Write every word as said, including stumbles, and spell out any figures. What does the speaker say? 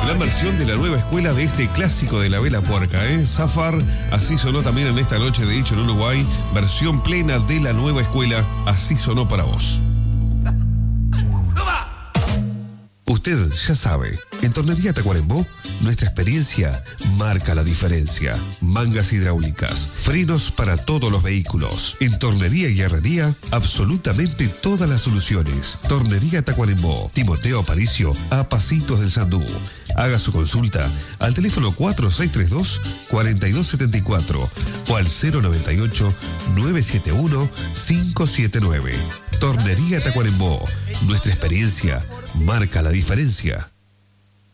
gran versión de la nueva escuela de este clásico de la vela puerca, ¿eh? Zafar, así sonó también en esta noche de Dicho en Uruguay, versión plena de la nueva escuela, así sonó para vos. Usted ya sabe, en Tornería Tacuarembó, nuestra experiencia marca la diferencia. Mangas hidráulicas, frenos para todos los vehículos. En Tornería y Herrería, absolutamente todas las soluciones. Tornería Tacuarembó, Timoteo Aparicio, a pasitos del Sandú. Haga su consulta al teléfono cuatro seis tres dos, cuatro dos siete cuatro o al cero noventa y ocho, nueve siete uno, cinco siete nueve. Tornería Tacuarembó, nuestra experiencia marca la diferencia.